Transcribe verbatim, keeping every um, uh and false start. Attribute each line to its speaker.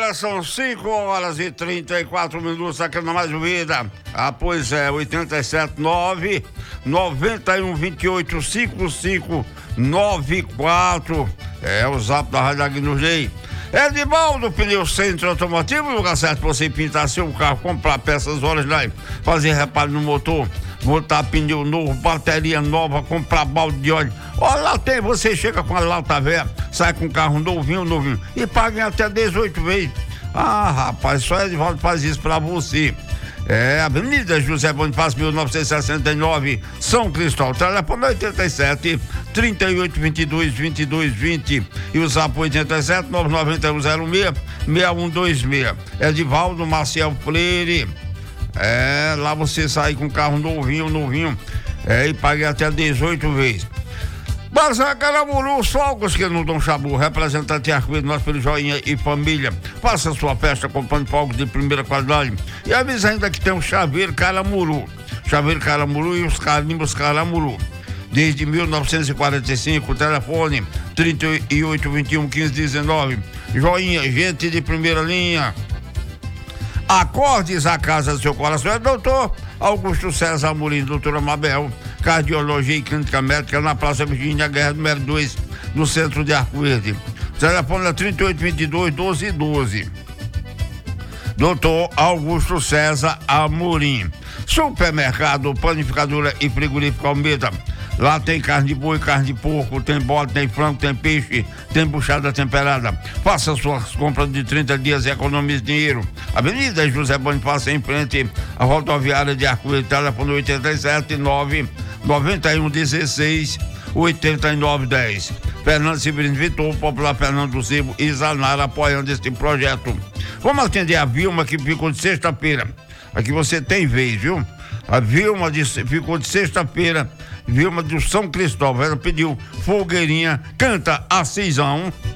Speaker 1: Agora são cinco horas e trinta e quatro minutos aqui na Mais Vida. Ah, pois é, oitenta e sete, nove, noventa e um, vinte e oito, cinquenta e cinco, noventa e quatro. É o zap da Rádio Agnus Dei. Edivaldo Pneu Centro Automotivo, lugar certo pra você pintar seu carro, comprar peças originais, fazer reparo no motor, botar pneu novo, bateria nova, comprar balde de óleo. Olha lá tem, você chega com a lata velha, sai com o carro novinho, novinho, e paga em até dezoito vezes. Ah, rapaz, só Edivaldo faz isso pra você. É, Avenida José Bonifácio, mil novecentos e sessenta e nove, São Cristóvão. Telefone oitenta e sete, trinta e oito, vinte e dois, vinte e dois, vinte. E o zap oitenta e sete, nove nove um zero seis, seis um dois seis. Edivaldo Maciel Freire. É, lá você sai com carro novinho, novinho. É, e paga até dezoito vezes. Bazar Caramuru, fogos que não dão chabu, representante arco-íris, nós pelo Joinha e família. Faça sua festa comprando fogos de primeira qualidade. E avisa ainda que tem o Chaveiro Caramuru. Chaveiro Caramuru e os carimbos Caramuru. Desde mil novecentos e quarenta e cinco, telefone trinta e oito, vinte e um, quinze, dezenove. Joinha, gente de primeira linha. Acordes a casa do seu coração. É doutor Augusto César Amorim, doutora Mabel, Cardiologia e Clínica Médica, na Praça Virgínia Guerra, número dois, no centro de Arco Verde. Telefone é trinta e oito, vinte e dois, doze, doze. doutor Augusto César Amorim. Supermercado, panificadora e frigorífico Almeida. Lá tem carne de boi, carne de porco, tem bode, tem frango, tem peixe, tem buchada temperada. Faça suas compras de trinta dias e economize dinheiro. Avenida José Bonifácio, em frente à rodoviária de Arco Verde. Telefone oitenta e sete, nove, noventa e um, dezesseis, oitenta e nove, dez. Fernando Severino Vitor, popular Fernando do Cebo e Zanara apoiando este projeto. Vamos atender a Vilma, que ficou de sexta-feira. Aqui você tem vez, viu? A Vilma de, ficou de sexta-feira, Vilma do São Cristóvão. Ela pediu Fogueirinha, canta a Cisão.